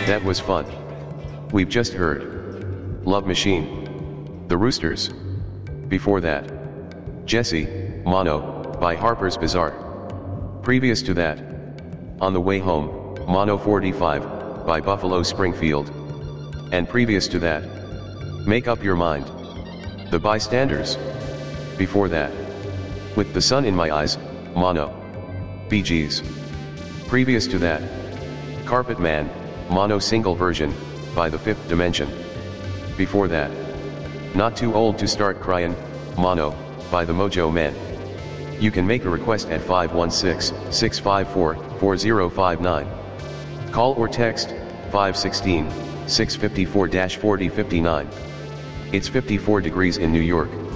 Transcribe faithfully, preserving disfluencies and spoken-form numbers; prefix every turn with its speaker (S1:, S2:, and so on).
S1: That was fun. We've just heard Love Machine, The Roosters. Before that, Jesse, Mono, by Harper's Bazaar. Previous to that, On the Way Home, Mono forty-five, by Buffalo Springfield. And previous to that, Make Up Your Mind, The Bystanders. Before that, With the Sun in My Eyes, Mono, Bee Gees. Previous to that, Carpet Man, Mono single version, by The Fifth Dimension. Before that, Not Too Old to Start Cryin', Mono, by The Mojo Men. You can make a request at five one six, six five four, four zero five nine. Call or text, five one six, six five four, four zero five nine. It's fifty-four degrees in New York.